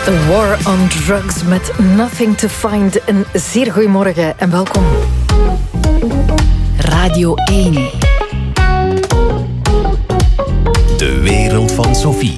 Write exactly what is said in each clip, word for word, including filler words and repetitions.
The War on Drugs met Nothing to Find. Een zeer goeiemorgen en welkom. Radio één. De wereld van Sophie.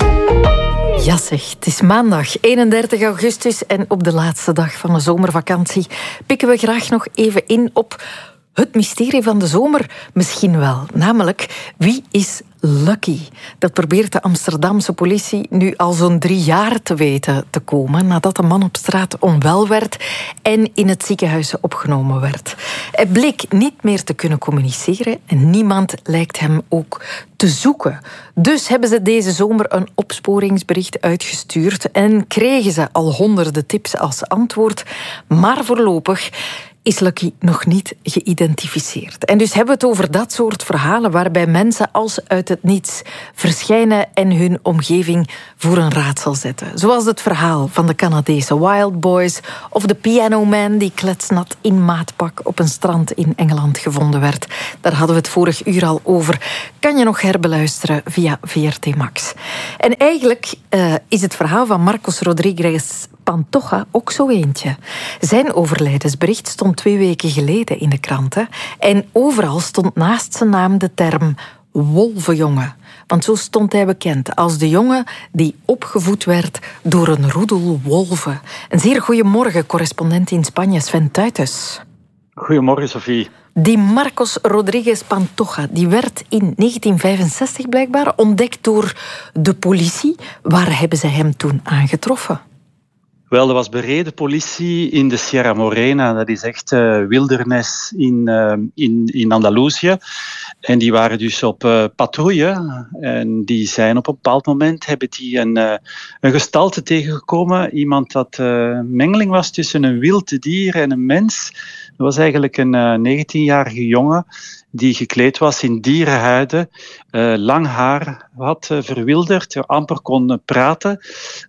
Ja zeg, het is maandag eenendertig augustus en op de laatste dag van de zomervakantie pikken we graag nog even in op het mysterie van de zomer. Misschien wel, namelijk wie is Lucky? Dat probeert de Amsterdamse politie nu al zo'n drie jaar te weten te komen, nadat een man op straat onwel werd en in het ziekenhuis opgenomen werd. Hij bleek niet meer te kunnen communiceren en niemand lijkt hem ook te zoeken. Dus hebben ze deze zomer een opsporingsbericht uitgestuurd en kregen ze al honderden tips als antwoord, maar voorlopig is Lucky nog niet geïdentificeerd. En dus hebben we het over dat soort verhalen waarbij mensen als uit het niets verschijnen en hun omgeving voor een raadsel zetten. Zoals het verhaal van de Canadese Wild Boys of de Piano Man die kletsnat in maatpak op een strand in Engeland gevonden werd. Daar hadden we het vorig uur al over. Kan je nog herbeluisteren via V R T Max. En eigenlijk uh, is het verhaal van Marcos Rodriguez Pantoja ook zo eentje. Zijn overlijdensbericht stond twee weken geleden in de kranten en overal stond naast zijn naam de term wolvenjongen. Want zo stond hij bekend als de jongen die opgevoed werd door een roedel wolven. Een zeer goeiemorgen, correspondent in Spanje, Sven Tuites. Goedemorgen, Sophie. Die Marcos Rodriguez Pantoja die werd in negentien vijfenzestig blijkbaar ontdekt door de politie. Waar hebben ze hem toen aangetroffen? Wel, er was bereden politie in de Sierra Morena. Dat is echt uh, wildernis in, uh, in, in Andalusië. En die waren dus op uh, patrouille. En die zijn op een bepaald moment hebben die een, uh, een gestalte tegengekomen. Iemand dat uh, mengeling was tussen een wild dier en een mens. Dat was eigenlijk een uh, negentienjarige jongen die gekleed was in dierenhuiden, uh, lang haar had uh, verwilderd, amper kon uh, praten.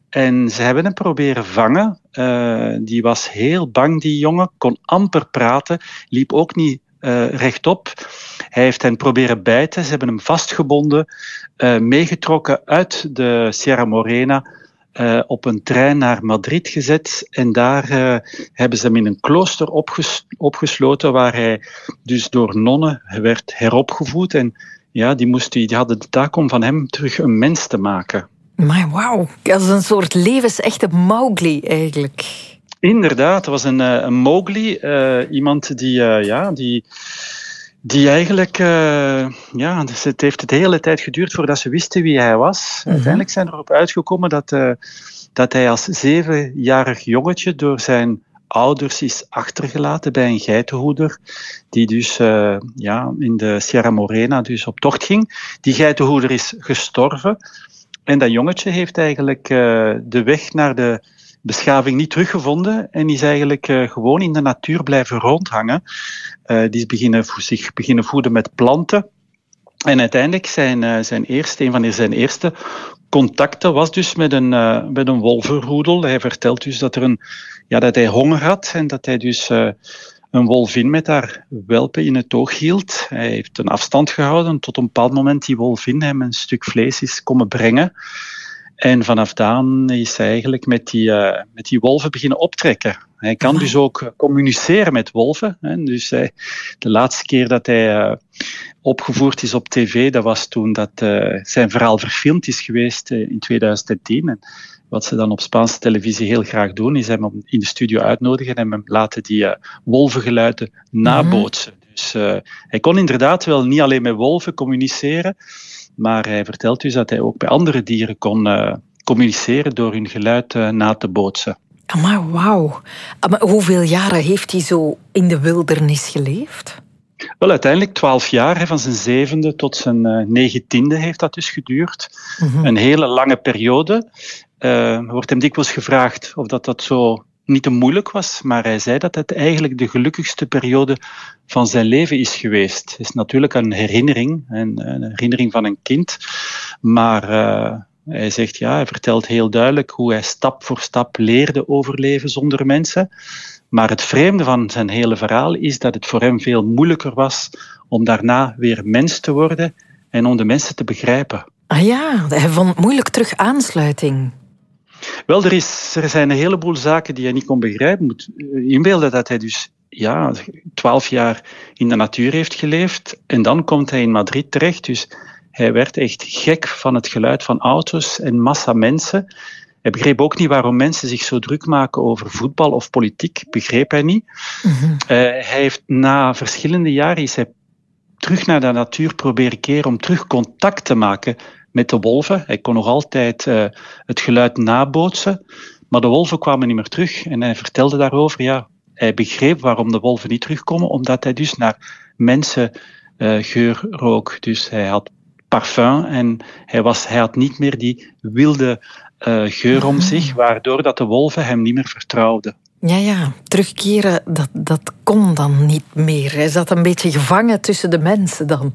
En ze hebben hem proberen vangen. Uh, die was heel bang, die jongen, kon amper praten, liep ook niet uh, rechtop. Hij heeft hen proberen bijten, ze hebben hem vastgebonden, uh, meegetrokken uit de Sierra Morena, Uh, op een trein naar Madrid gezet en daar uh, hebben ze hem in een klooster opges- opgesloten waar hij dus door nonnen werd heropgevoed en ja, die, moest, die hadden de taak om van hem terug een mens te maken. Maar wauw, dat is een soort levensechte Mowgli eigenlijk. Inderdaad, het was een, uh, een Mowgli, uh, iemand die, uh, ja, die Die eigenlijk, uh, ja, dus het heeft de hele tijd geduurd voordat ze wisten wie hij was. Mm-hmm. Uiteindelijk zijn erop uitgekomen dat, uh, dat hij als zevenjarig jongetje door zijn ouders is achtergelaten bij een geitenhoeder, die dus uh, ja, in de Sierra Morena dus op tocht ging. Die geitenhoeder is gestorven en dat jongetje heeft eigenlijk uh, de weg naar de beschaving niet teruggevonden en is eigenlijk uh, gewoon in de natuur blijven rondhangen. Uh, die is beginnen, zich beginnen voeden met planten. En uiteindelijk zijn, uh, zijn eerste, een van zijn eerste contacten was dus met een, uh, met een wolvenroedel. Hij vertelt dus dat, er een, ja, dat hij honger had en dat hij dus uh, een wolvin met haar welpen in het oog hield. Hij heeft een afstand gehouden tot op een bepaald moment die wolvin hem een stuk vlees is komen brengen. En vanaf dan is hij eigenlijk met die, uh, met die wolven beginnen optrekken. Hij kan oh. dus ook communiceren met wolven. Hè. Dus hij, de laatste keer dat hij uh, opgevoerd is op tv, dat was toen dat uh, zijn verhaal verfilmd is geweest uh, in tweeduizend tien. En wat ze dan op Spaanse televisie heel graag doen, is hem in de studio uitnodigen en hem laten die uh, wolvengeluiden nabootsen. Mm-hmm. Dus uh, hij kon inderdaad wel niet alleen met wolven communiceren, maar hij vertelt dus dat hij ook bij andere dieren kon uh, communiceren door hun geluid uh, na te bootsen. Maar wauw. Maar hoeveel jaren heeft hij zo in de wildernis geleefd? Wel, uiteindelijk twaalf jaar, hè, van zijn zevende tot zijn uh, negentiende heeft dat dus geduurd. Mm-hmm. Een hele lange periode. Uh, er wordt hem dikwijls gevraagd of dat, dat zo niet te moeilijk was, maar hij zei dat het eigenlijk de gelukkigste periode van zijn leven is geweest. Het is natuurlijk een herinnering, een, een herinnering van een kind, maar uh, hij zegt, ja, hij vertelt heel duidelijk hoe hij stap voor stap leerde overleven zonder mensen. Maar het vreemde van zijn hele verhaal is dat het voor hem veel moeilijker was om daarna weer mens te worden en om de mensen te begrijpen. Ah ja, hij vond moeilijk terug aansluiting. Wel, er, is, er zijn een heleboel zaken die hij niet kon begrijpen. Je moet inbeelden dat hij dus ja, twaalf jaar in de natuur heeft geleefd. En dan komt hij in Madrid terecht. Dus hij werd echt gek van het geluid van auto's en massa mensen. Hij begreep ook niet waarom mensen zich zo druk maken over voetbal of politiek. Begreep hij niet. Mm-hmm. Uh, hij heeft na verschillende jaren is hij terug naar de natuur proberen keren om terug contact te maken met de wolven. Hij kon nog altijd uh, het geluid nabootsen, maar de wolven kwamen niet meer terug. En hij vertelde daarover, ja, hij begreep waarom de wolven niet terugkomen, omdat hij dus naar mensen uh, geur rook. Dus hij had parfum en hij, was, hij had niet meer die wilde uh, geur om zich, waardoor dat de wolven hem niet meer vertrouwden. Ja, ja, terugkeren, dat, dat kon dan niet meer. Hij zat een beetje gevangen tussen de mensen dan.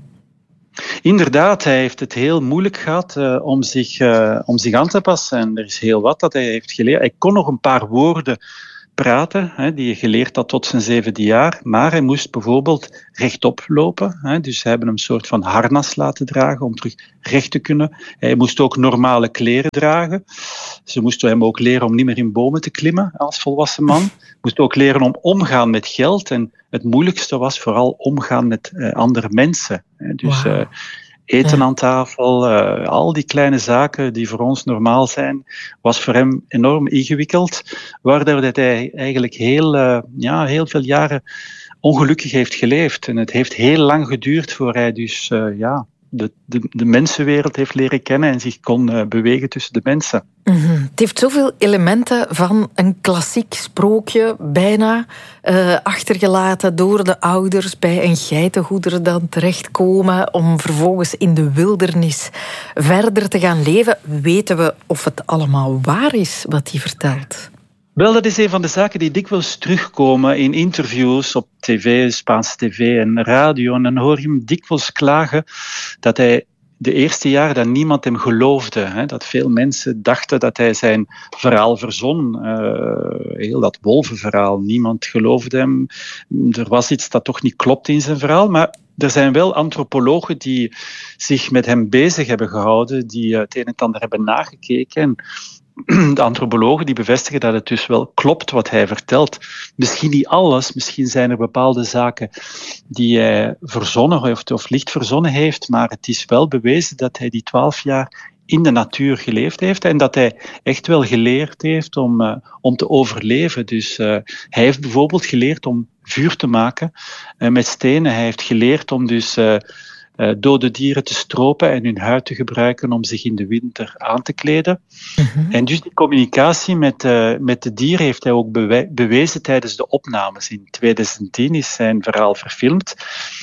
Inderdaad, hij heeft het heel moeilijk gehad uh, om, zich, uh, om zich aan te passen. En er is heel wat dat hij heeft geleerd. Hij kon nog een paar woorden praten, hè, die hij geleerd had tot zijn zevende jaar. Maar hij moest bijvoorbeeld rechtop lopen. Hè, dus ze hebben hem een soort van harnas laten dragen om terug recht te kunnen. Hij moest ook normale kleren dragen. Ze moesten hem ook leren om niet meer in bomen te klimmen als volwassen man. Hij moest ook leren om omgaan met geld. En het moeilijkste was vooral omgaan met uh, andere mensen. Hè, dus wow. uh, eten ja. aan tafel, uh, al die kleine zaken die voor ons normaal zijn, was voor hem enorm ingewikkeld, waardoor hij eigenlijk heel, uh, ja, heel veel jaren ongelukkig heeft geleefd. En het heeft heel lang geduurd voor hij dus uh, ja, de, de, de mensenwereld heeft leren kennen en zich kon uh, bewegen tussen de mensen. Mm-hmm. Het heeft zoveel elementen van een klassiek sprookje, bijna uh, achtergelaten door de ouders bij een geitenhoeder dan terechtkomen om vervolgens in de wildernis verder te gaan leven. Weten we of het allemaal waar is wat hij vertelt? Wel, dat is een van de zaken die dikwijls terugkomen in interviews op tv, Spaanse tv en radio. En dan hoor je hem dikwijls klagen dat hij de eerste jaren dat niemand hem geloofde. Hè, dat veel mensen dachten dat hij zijn verhaal verzon. Uh, heel dat wolvenverhaal. Niemand geloofde hem. Er was iets dat toch niet klopt in zijn verhaal. Maar er zijn wel antropologen die zich met hem bezig hebben gehouden, die het een en het ander hebben nagekeken. En de antropologen die bevestigen dat het dus wel klopt wat hij vertelt. Misschien niet alles, misschien zijn er bepaalde zaken die hij verzonnen heeft of licht verzonnen heeft, maar het is wel bewezen dat hij die twaalf jaar in de natuur geleefd heeft en dat hij echt wel geleerd heeft om, uh, om te overleven. Dus uh, hij heeft bijvoorbeeld geleerd om vuur te maken uh, met stenen. Hij heeft geleerd om dus Uh, Uh, dode dieren te stropen en hun huid te gebruiken om zich in de winter aan te kleden. Mm-hmm. En dus die communicatie met, uh, met de dieren heeft hij ook bewe- bewezen tijdens de opnames. In tweeduizend tien is zijn verhaal verfilmd.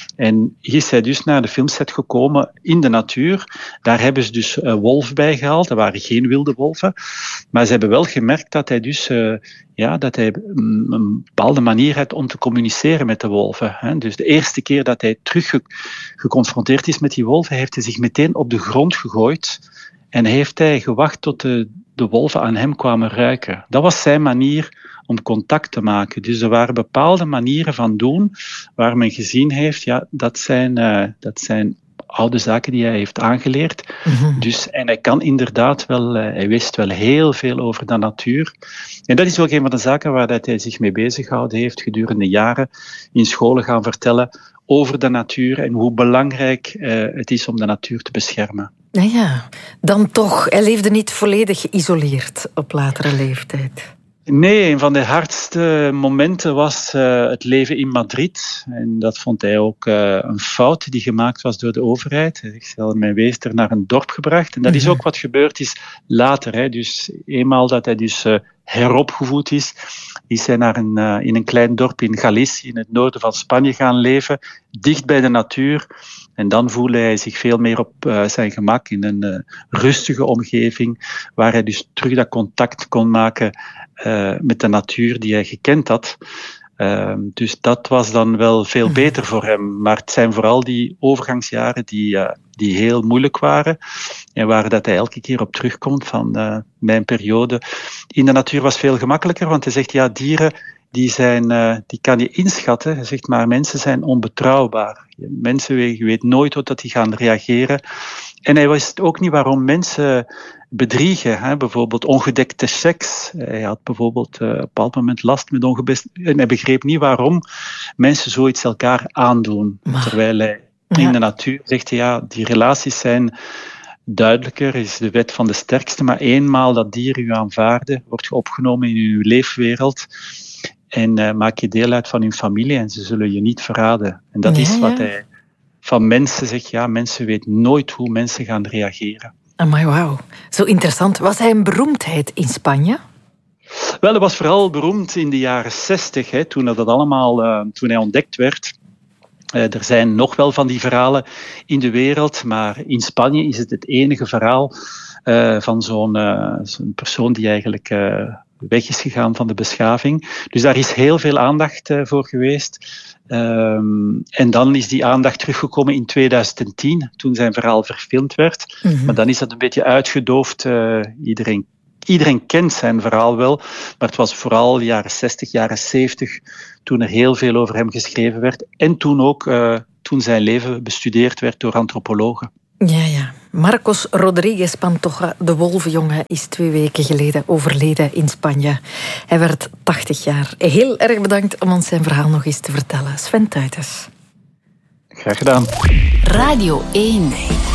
En is hij dus naar de filmset gekomen in de natuur. Daar hebben ze dus uh, wolf bij gehaald. Er waren geen wilde wolven. Maar ze hebben wel gemerkt dat hij dus Uh, Ja, dat hij een bepaalde manier had om te communiceren met de wolven. Dus de eerste keer dat hij terug geconfronteerd is met die wolven, heeft hij zich meteen op de grond gegooid en heeft hij gewacht tot de, de wolven aan hem kwamen ruiken. Dat was zijn manier om contact te maken. Dus er waren bepaalde manieren van doen waar men gezien heeft, ja, dat zijn, uh, dat zijn oude zaken die hij heeft aangeleerd. Mm-hmm. Dus, en hij kan inderdaad wel, uh, hij wist wel heel veel over de natuur. En dat is ook een van de zaken waar dat hij zich mee bezig gehouden heeft gedurende jaren in scholen gaan vertellen over de natuur en hoe belangrijk uh, het is om de natuur te beschermen. Ja, ja, dan toch, hij leefde niet volledig geïsoleerd op latere leeftijd. Nee, een van de hardste momenten was uh, het leven in Madrid. En dat vond hij ook uh, een fout die gemaakt was door de overheid. Hij zegt, mijn wees er naar een dorp gebracht. En dat is ook wat gebeurd is later. Hè. Dus eenmaal dat hij dus uh, heropgevoed is, is hij naar een, uh, in een klein dorp in Galicië, in het noorden van Spanje, gaan leven, dicht bij de natuur. En dan voelde hij zich veel meer op uh, zijn gemak in een uh, rustige omgeving, waar hij dus terug dat contact kon maken uh, met de natuur die hij gekend had. Uh, dus dat was dan wel veel beter voor hem. Maar het zijn vooral die overgangsjaren die, uh, die heel moeilijk waren en waar dat hij elke keer op terugkomt van uh, mijn periode in de natuur was veel gemakkelijker, want hij zegt, ja, dieren die, zijn, uh, die kan je inschatten. Hij zegt maar, mensen zijn onbetrouwbaar. Mensen, je weet nooit hoe dat die gaan reageren. En hij wist ook niet waarom mensen bedriegen. Hè? Bijvoorbeeld ongedekte seks. Hij had bijvoorbeeld uh, op een bepaald moment last met ongedekte... En hij begreep niet waarom mensen zoiets elkaar aandoen. Maar, terwijl hij ja. in de natuur zegt, ja, die relaties zijn duidelijker, is de wet van de sterkste. Maar eenmaal dat dieren u aanvaarden, wordt je opgenomen in uw leefwereld. En uh, maak je deel uit van hun familie en ze zullen je niet verraden. En dat ja, is wat ja. hij van mensen zegt. Ja, mensen weten nooit hoe mensen gaan reageren. Amai, wauw. Zo interessant. Was hij een beroemdheid in Spanje? Wel, hij was vooral beroemd in de jaren zestig, hè, toen dat allemaal, uh, toen hij ontdekt werd. Uh, er zijn nog wel van die verhalen in de wereld, maar in Spanje is het het enige verhaal uh, van zo'n, uh, zo'n persoon die eigenlijk uh, weg is gegaan van de beschaving. Dus daar is heel veel aandacht uh, voor geweest. Um, en dan is die aandacht teruggekomen in tweeduizend tien, toen zijn verhaal verfilmd werd. Mm-hmm. Maar dan is dat een beetje uitgedoofd. Uh, iedereen, iedereen kent zijn verhaal wel, maar het was vooral jaren zestig, jaren zeventig, toen er heel veel over hem geschreven werd. En toen ook, uh, toen zijn leven bestudeerd werd door antropologen. Ja, ja. Marcos Rodríguez Pantoja, de wolvenjongen, is twee weken geleden overleden in Spanje. Hij werd tachtig jaar. Heel erg bedankt om ons zijn verhaal nog eens te vertellen. Sven Tuitens. Graag gedaan. Radio één.